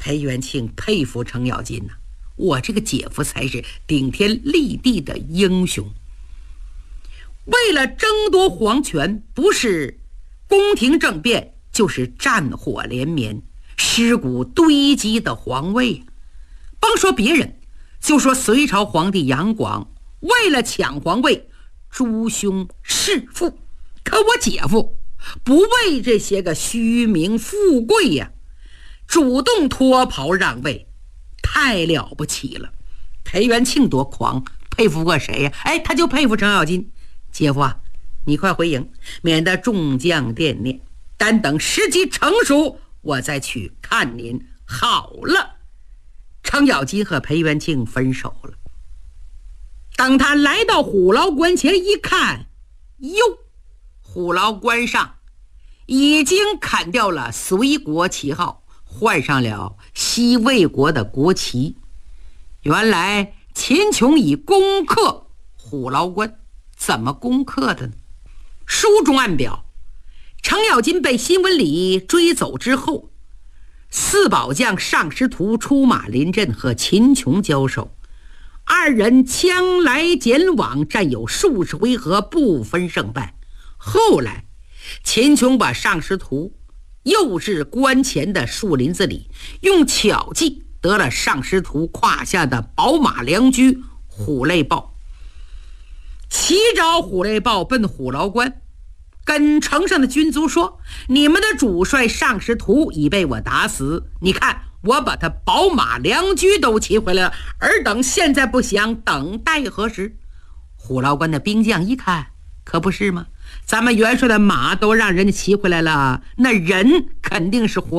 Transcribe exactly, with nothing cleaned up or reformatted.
裴元庆佩服程咬金呐、啊，我这个姐夫才是顶天立地的英雄。为了争夺皇权，不是宫廷政变，就是战火连绵，尸骨堆积的皇位。甭说别人，就说隋朝皇帝杨广为了抢皇位，诛兄弑父。可我姐夫不为这些个虚名富贵呀、啊，主动脱袍让位，太了不起了。裴元庆多狂，佩服过谁呀、啊？哎，他就佩服程咬金。姐夫啊，你快回营，免得众将惦念。但等时机成熟，我再去看您好了。程咬金和裴元庆分手了。当他来到虎牢关前一看，哟，虎牢关上已经砍掉了隋国旗号，换上了西魏国的国旗。原来秦琼已攻克虎牢关。怎么攻克的呢？书中暗表，程咬金被新闻里追走之后，四宝将尚师图出马临阵和秦琼交手，二人枪来剑往，战有数十回合，不分胜败。后来秦琼把尚师图诱至关前的树林子里，用巧计得了尚师图胯下的宝马良驹虎类豹，骑着虎类豹奔虎牢关，跟城上的军卒说，你们的主帅尚师图已被我打死，你看我把他宝马良驹都骑回来了，尔等现在不降，等待何时？虎牢关的兵将一看，可不是吗？咱们元帅的马都让人家骑回来了，那人肯定是活